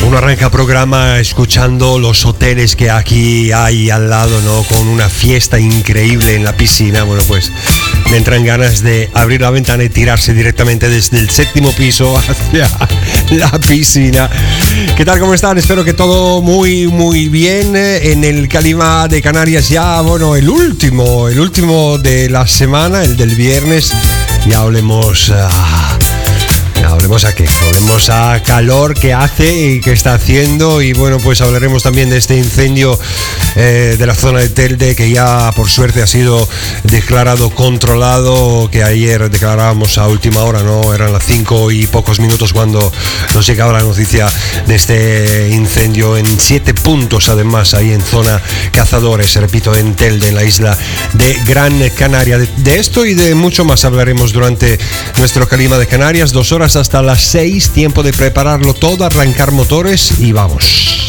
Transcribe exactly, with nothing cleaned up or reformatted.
Uno arranca programa escuchando los hoteles que aquí hay al lado, ¿no? Con una fiesta increíble en la piscina. Bueno, pues me entran ganas de abrir la ventana y tirarse directamente desde el séptimo piso hacia la piscina. ¿Qué tal? ¿Cómo están? Espero que todo muy, muy bien. En el Calima de Canarias ya, bueno, el último, el último de la semana, el del viernes. Ya hablemos... Uh, Hablemos a qué, hablemos a calor que hace y que está haciendo, y bueno, pues hablaremos también de este incendio eh, de la zona de Telde, que ya por suerte ha sido declarado controlado, que ayer declarábamos a última hora, ¿no? Eran las cinco y pocos minutos cuando nos llegaba la noticia de este incendio en siete puntos, además, ahí en zona Cazadores, repito, en Telde, en la isla de Gran Canaria. De, de esto y de mucho más hablaremos durante nuestro Calima de Canarias, dos horas hasta las seis, tiempo de prepararlo todo, arrancar motores y vamos.